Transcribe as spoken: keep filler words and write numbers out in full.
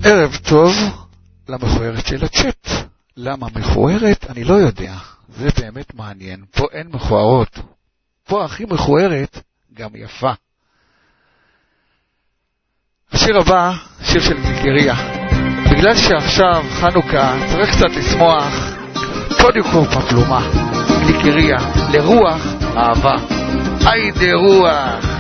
ערב טוב למכוערת של הצ'אט. למה מכוערת? אני לא יודע. זה באמת מעניין. פה אין מכוערות. פה הכי מכוערת גם יפה. השיר הבא, שיר של גליקריה. בגלל שעכשיו חנוכה צריך קצת לשמוח. פודיקו פפלומה. גליקריה לרוח אהבה. היידה רוח.